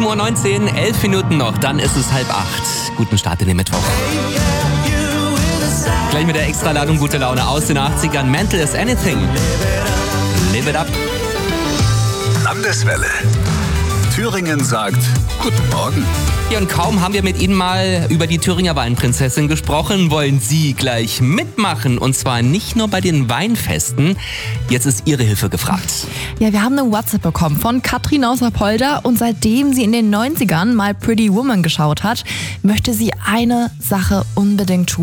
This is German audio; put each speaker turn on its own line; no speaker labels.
7:19 Uhr, 11 Minuten noch, dann ist es 7:30. Guten Start in den Mittwoch. Gleich mit der Extraladung gute Laune aus den 80ern. Mental is Anything. Live it up.
Landeswelle. Thüringen sagt Guten Morgen.
Ja, und kaum haben wir mit Ihnen mal über die Thüringer Weinprinzessin gesprochen, wollen Sie gleich mitmachen. Und zwar nicht nur bei den Weinfesten. Jetzt ist Ihre Hilfe gefragt.
Ja, wir haben eine WhatsApp bekommen von Katrin aus Apolda und seitdem sie in den 90ern mal Pretty Woman geschaut hat, möchte sie eine Sache unbedingt tun.